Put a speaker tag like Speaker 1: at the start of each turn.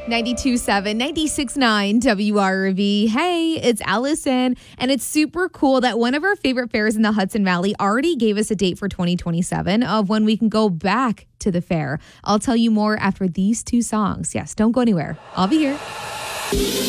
Speaker 1: 92.7, 96.9 WRV. Hey, it's Allison, and it's super cool that one of our favorite fairs in the Hudson Valley already gave us a date for 2027 of when we can go back to the fair. I'll tell you more after these two songs. Yes, don't go anywhere. I'll be here.